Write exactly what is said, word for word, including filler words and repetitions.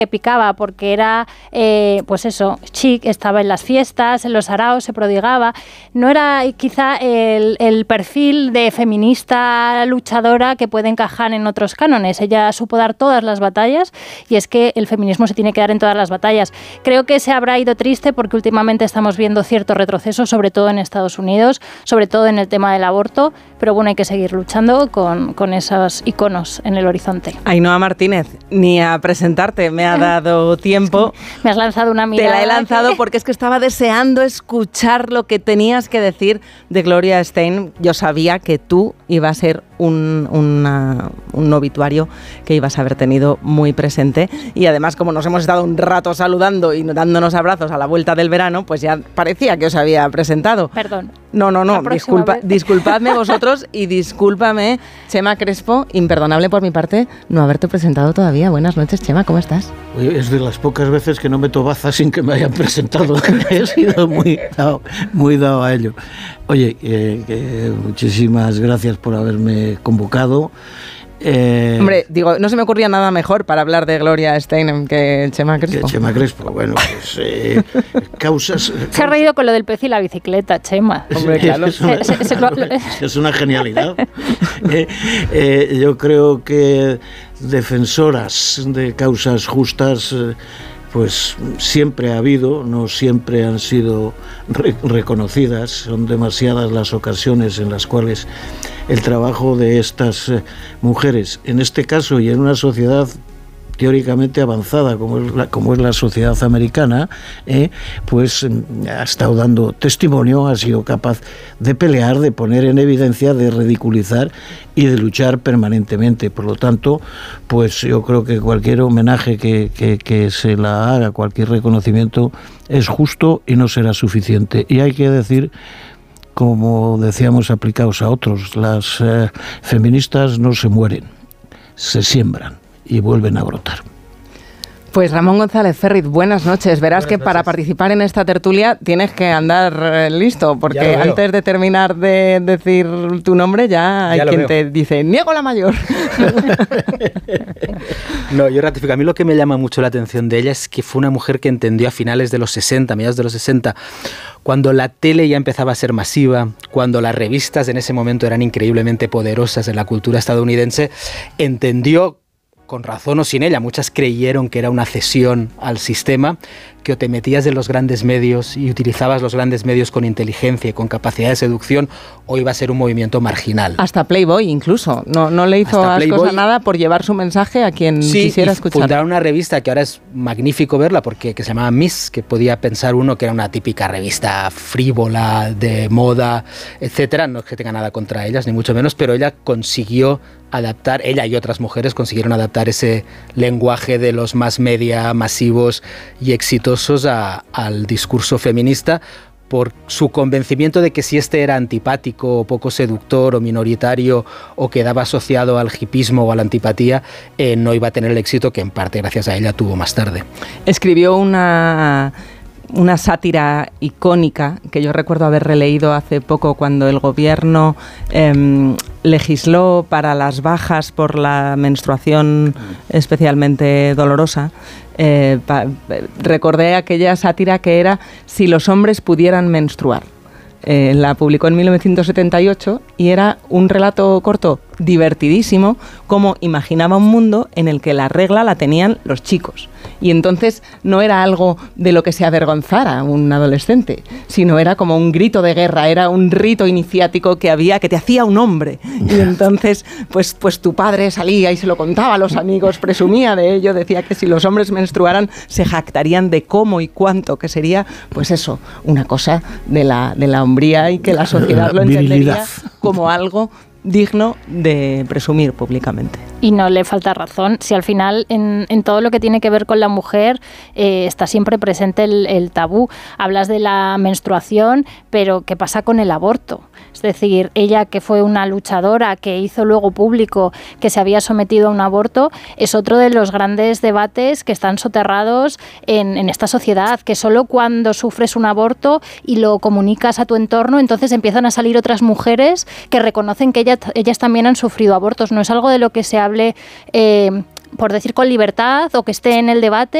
que picaba porque era, eh, pues eso, chic, estaba en las fiestas, en los saraos, se prodigaba. No era quizá el, el perfil de feminista luchadora que puede encajar en otros cánones. Ella supo dar todas las batallas y es que el feminismo se tiene que dar en todas las batallas. Creo que se habrá ido triste porque últimamente estamos viendo cierto retroceso, sobre todo en Estados Unidos, sobre todo en el tema del aborto, pero bueno, hay que seguir luchando con, con esos iconos en el horizonte. Ainhoa Martínez, ni a presentarte me ha dado tiempo. Me has lanzado una mirada. Te la he lanzado que... porque es que estaba deseando escuchar lo que tenías que decir de Gloria Steinem. Yo sabía que tú ibas a ser un, una, un obituario que ibas a haber tenido muy presente y además como nos hemos estado un rato saludando y dándonos abrazos a la vuelta del verano, pues ya parecía que os había presentado. Perdón. No, no, no, disculpa, disculpadme vosotros y discúlpame, Chema Crespo, imperdonable por mi parte no haberte presentado todavía. Buenas noches, Chema, ¿cómo estás? Oye, es de las pocas veces que no meto baza sin que me hayan presentado. He sido muy dado, muy dado a ello. Oye, eh, eh, muchísimas gracias por haberme convocado. Eh, Hombre, digo, no se me ocurría nada mejor para hablar de Gloria Steinem que Chema Crespo. Que Chema Crespo, bueno, pues eh, causas... Se ha reído con lo del pez y la bicicleta, Chema. Hombre, claro. Es una, es una genialidad. eh, eh, yo creo que defensoras de causas justas... Eh, pues siempre ha habido, no siempre han sido re- reconocidas, son demasiadas las ocasiones en las cuales el trabajo de estas eh, mujeres, en este caso y en una sociedad teóricamente avanzada como es la, como es la sociedad americana, eh, pues ha estado dando testimonio, ha sido capaz de pelear, de poner en evidencia, de ridiculizar y de luchar permanentemente. Por lo tanto, pues yo creo que cualquier homenaje que, que, que se la haga, cualquier reconocimiento es justo y no será suficiente. Y hay que decir, como decíamos aplicados a otros, las eh, feministas no se mueren, se siembran y vuelven a brotar. Pues Ramón González Ferriz, buenas noches. Verás buenas que noches. Para participar en esta tertulia tienes que andar eh, listo, porque antes de terminar de decir tu nombre ya hay ya quien veo. Te dice, niego la mayor. No, yo ratifico. A mí lo que me llama mucho la atención de ella es que fue una mujer que entendió a finales de los sesenta, mediados de los sesenta, cuando la tele ya empezaba a ser masiva, cuando las revistas en ese momento eran increíblemente poderosas en la cultura estadounidense, entendió, con razón o sin ella, muchas creyeron que era una cesión al sistema, que o te metías en los grandes medios y utilizabas los grandes medios con inteligencia y con capacidad de seducción, o iba a ser un movimiento marginal. Hasta Playboy incluso, no, no le hizo ascos a nada por llevar su mensaje a quien sí, quisiera escuchar. Fundaron una revista que ahora es magnífico verla, porque que se llamaba Miss, que podía pensar uno que era una típica revista frívola, de moda, etcétera. No es que tenga nada contra ellas, ni mucho menos, pero ella consiguió adaptar, ella y otras mujeres consiguieron adaptar ese lenguaje de los mass media masivos y exitosos a, al discurso feminista, por su convencimiento de que si este era antipático o poco seductor o minoritario o quedaba asociado al hipismo o a la antipatía, eh, no iba a tener el éxito que en parte gracias a ella tuvo más tarde. Escribió una... una sátira icónica que yo recuerdo haber releído hace poco cuando el gobierno eh, legisló para las bajas por la menstruación especialmente dolorosa. Eh, pa, recordé aquella sátira que era si los hombres pudieran menstruar. Eh, la publicó en mil novecientos setenta y ocho y era un relato corto divertidísimo, como imaginaba un mundo en el que la regla la tenían los chicos. Y entonces no era algo de lo que se avergonzara un adolescente, sino era como un grito de guerra, era un rito iniciático que había, que te hacía un hombre. Y entonces, pues, pues tu padre salía y se lo contaba a los amigos, presumía de ello, decía que si los hombres menstruaran se jactarían de cómo y cuánto, que sería, pues eso, una cosa de la, de la hombría y que la sociedad lo entendería como algo digno de presumir públicamente. Y no le falta razón, si al final en, en todo lo que tiene que ver con la mujer eh, está siempre presente el, el tabú. Hablas de la menstruación, pero ¿qué pasa con el aborto? Es decir, ella que fue una luchadora, que hizo luego público que se había sometido a un aborto, es otro de los grandes debates que están soterrados en, en esta sociedad, que solo cuando sufres un aborto y lo comunicas a tu entorno, entonces empiezan a salir otras mujeres que reconocen que ellas, ellas también han sufrido abortos. No es algo de lo que se hable eh, por decir, con libertad o que esté en el debate